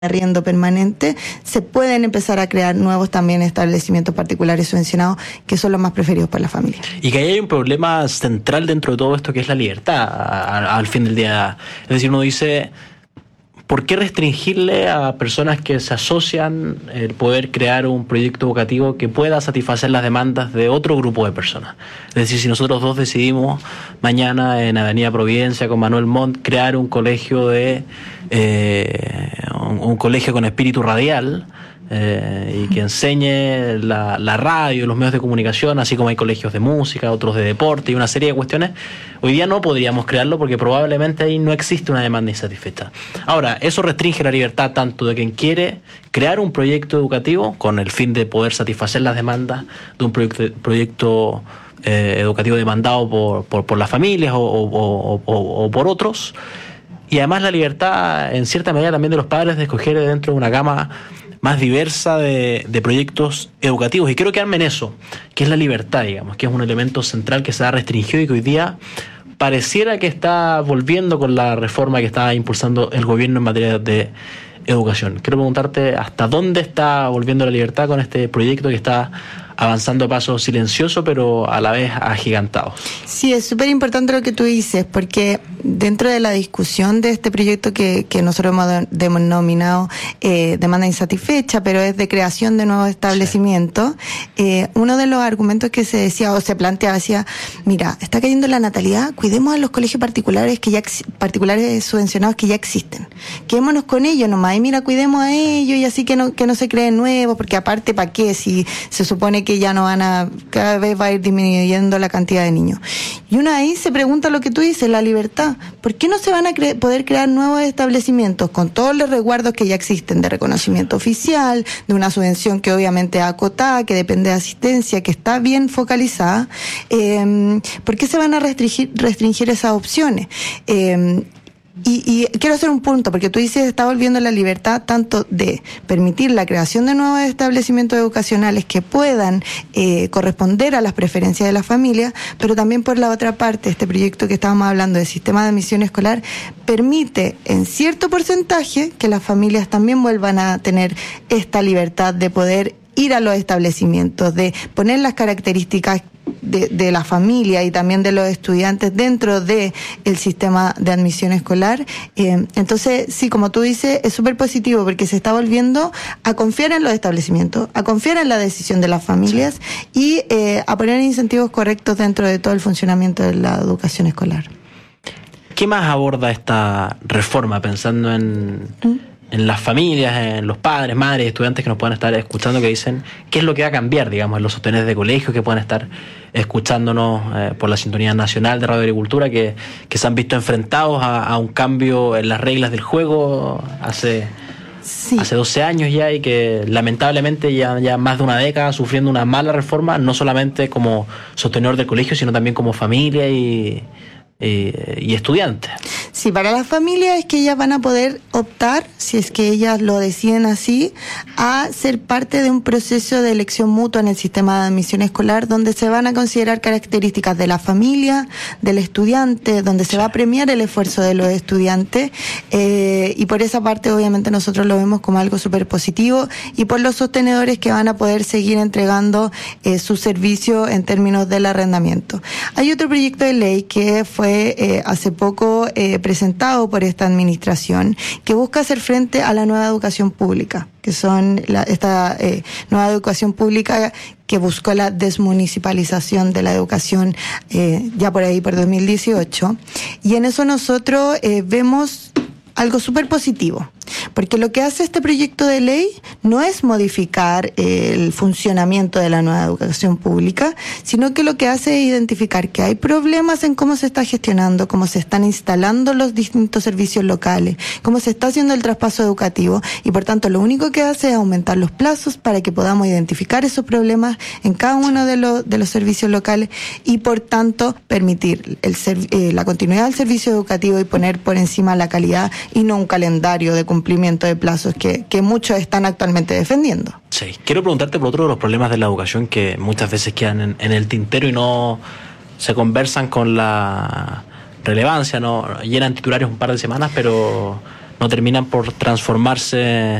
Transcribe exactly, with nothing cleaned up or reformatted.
arriendo permanente, se pueden empezar a crear nuevos también establecimientos particulares subvencionados que son los más preferidos por la familia. Y que ahí hay un problema central dentro de todo esto, que es la libertad al, al fin del día. Es decir, uno dice, ¿por qué restringirle a personas que se asocian el poder crear un proyecto educativo que pueda satisfacer las demandas de otro grupo de personas? Es decir, si nosotros dos decidimos mañana en Avenida Providencia con Manuel Montt crear un colegio de eh, un, un colegio con espíritu radial, Eh, y que enseñe la, la radio, los medios de comunicación, así como hay colegios de música, otros de deporte y una serie de cuestiones, hoy día no podríamos crearlo porque probablemente ahí no existe una demanda insatisfecha. Ahora, eso restringe la libertad tanto de quien quiere crear un proyecto educativo con el fin de poder satisfacer las demandas de un proyecto, proyecto eh, educativo demandado por, por, por las familias o, o, o, o, o por otros, y además la libertad en cierta medida también de los padres de escoger dentro de una gama más diversa de, de proyectos educativos. Y quiero quedarme en eso, que es la libertad, digamos, que es un elemento central que se ha restringido y que hoy día pareciera que está volviendo con la reforma que está impulsando el gobierno en materia de educación. Quiero preguntarte hasta dónde está volviendo la libertad con este proyecto que está avanzando a paso silencioso, pero a la vez agigantado. Sí, es súper importante lo que tú dices, porque dentro de la discusión de este proyecto que, que nosotros hemos denominado eh, demanda insatisfecha, pero es de creación de nuevos establecimientos, sí. eh, uno de los argumentos que se decía o se planteaba decía, mira, está cayendo la natalidad, cuidemos a los colegios particulares que ya particulares subvencionados que ya existen, quedémonos con ellos nomás, y mira, cuidemos a ellos y así que no, que no se creen nuevos, porque aparte, ¿para qué? Si se supone que ya no van a, cada vez va a ir disminuyendo la cantidad de niños. Y uno ahí se pregunta lo que tú dices, la libertad. ¿Por qué no se van a cre- poder crear nuevos establecimientos con todos los resguardos que ya existen de reconocimiento oficial, de una subvención que obviamente es acotada, que depende de asistencia, que está bien focalizada? Eh, ¿Por qué se van a restringir, restringir esas opciones? Eh, Y, y quiero hacer un punto, porque tú dices, está volviendo la libertad tanto de permitir la creación de nuevos establecimientos educacionales que puedan eh, corresponder a las preferencias de la familia, pero también por la otra parte, este proyecto que estábamos hablando del sistema de admisión escolar permite en cierto porcentaje que las familias también vuelvan a tener esta libertad de poder ir a los establecimientos, de poner las características De, de la familia y también de los estudiantes dentro de el sistema de admisión escolar. Eh, entonces, sí, como tú dices, es súper positivo porque se está volviendo a confiar en los establecimientos, a confiar en la decisión de las familias, sí. y eh, a poner incentivos correctos dentro de todo el funcionamiento de la educación escolar. ¿Qué más aborda esta reforma pensando en... ¿Mm? en las familias, en los padres, madres, estudiantes que nos puedan estar escuchando, que dicen qué es lo que va a cambiar, digamos, en los sostenes de colegios que puedan estar escuchándonos eh, por la sintonía nacional de Radio Agricultura, que, que se han visto enfrentados a, a un cambio en las reglas del juego hace, sí. hace doce años ya, y que lamentablemente ya, ya más de una década sufriendo una mala reforma, no solamente como sostenedor del colegio, sino también como familia y... Eh, y estudiantes. Sí, para las familias es que ellas van a poder optar, si es que ellas lo deciden así, a ser parte de un proceso de elección mutua en el sistema de admisión escolar, donde se van a considerar características de la familia, del estudiante, donde se va a premiar el esfuerzo de los estudiantes, eh, y por esa parte obviamente nosotros lo vemos como algo súper positivo, y por los sostenedores que van a poder seguir entregando eh, su servicio en términos del arrendamiento. Hay otro proyecto de ley que fue Eh, hace poco eh, presentado por esta administración, que busca hacer frente a la nueva educación pública, que son la, esta eh, nueva educación pública que buscó la desmunicipalización de la educación eh, ya por ahí por dos mil dieciocho, y en eso nosotros eh, vemos algo súper positivo, porque lo que hace este proyecto de ley no es modificar eh, el funcionamiento de la nueva educación pública, sino que lo que hace es identificar que hay problemas en cómo se está gestionando, cómo se están instalando los distintos servicios locales, cómo se está haciendo el traspaso educativo, y por tanto lo único que hace es aumentar los plazos para que podamos identificar esos problemas en cada uno de los, de los servicios locales, y por tanto permitir el eh, la continuidad del servicio educativo y poner por encima la calidad y no un calendario de cumplimiento de plazos que, que muchos están actualmente defendiendo. Sí, quiero preguntarte por otro de los problemas de la educación que muchas veces quedan en, en el tintero y no se conversan con la relevancia, no llenan titulares un par de semanas, pero no terminan por transformarse